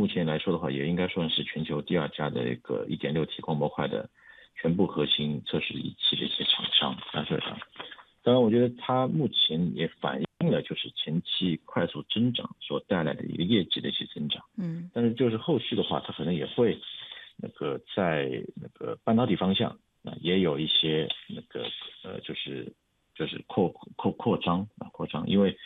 目前来说的话，也应该算是全球第二家的一个 1.6T 光模块的全部核心测试仪器的一些厂商发射商。当然，我觉得它目前也反映了就是前期快速增长所带来的一个业绩的一些增长。但是就是后续的话，它可能也会在半导体方向也有一些就是扩张，因为